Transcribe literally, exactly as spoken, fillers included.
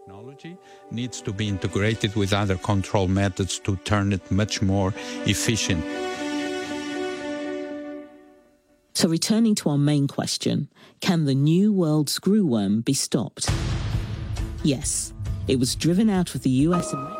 technology needs to be integrated with other control methods to turn it much more efficient. So returning to our main question, can the New World screwworm be stopped? Yes, it was driven out of the U S and